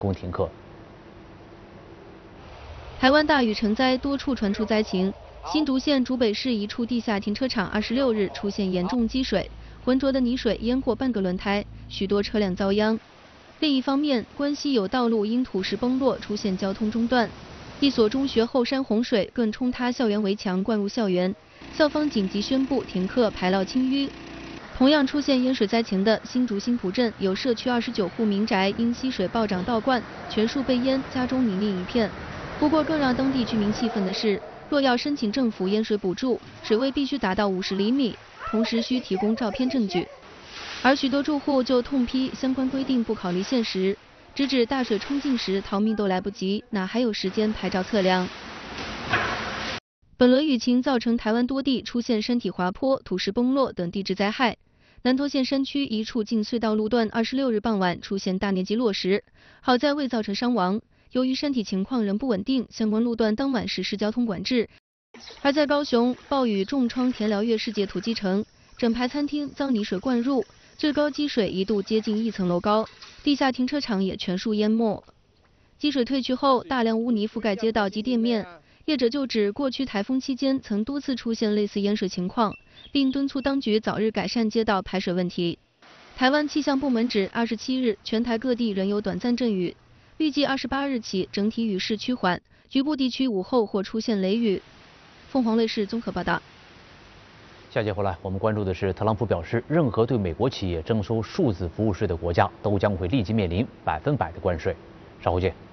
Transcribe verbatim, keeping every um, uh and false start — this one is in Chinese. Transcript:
供停课。 台湾大雨成灾，多处传出灾情。新竹县竹北市一处地下停车场二十六日出现严重积水，浑浊的泥水淹过半个轮胎，许多车辆遭殃。另一方面，关西有道路因土石崩落出现交通中断，一所中学后山洪水更冲塌校园围墙，灌入校园，校方紧急宣布停课排涝清淤。同样出现淹水灾情的新竹新浦镇，有社区二十九户民宅因溪水暴涨倒灌，全数被淹，家中泥泞一片。不过，更让当地居民气愤的是，若要申请政府淹水补助，水位必须达到五十厘米，同时需提供照片证据。而许多住户就痛批相关规定不考虑现实，直指大水冲进时逃命都来不及，哪还有时间拍照测量？本轮雨情造成台湾多地出现山体滑坡、土石崩落等地质灾害。南投县山区一处进隧道路段，二十六日傍晚出现大面积落石，好在未造成伤亡。由于山体情况仍不稳定，相关路段当晚实施交通管制。而在高雄，暴雨重创田寮月世界土鸡城，整排餐厅遭泥水灌入，最高积水一度接近一层楼高，地下停车场也全数淹没。积水退去后，大量污泥覆盖街道及店面。业者就指，过去台风期间曾多次出现类似淹水情况，并敦促当局早日改善街道排水问题。台湾气象部门指，二十七日全台各地仍有短暂阵雨，预计二十八日起整体雨势趋缓，局部地区午后或出现雷雨。凤凰卫视综合报道。 下节回来，我们关注的是特朗普表示，任何对美国企业征收数字服务税的国家都将会立即面临百分百的关税。稍后见。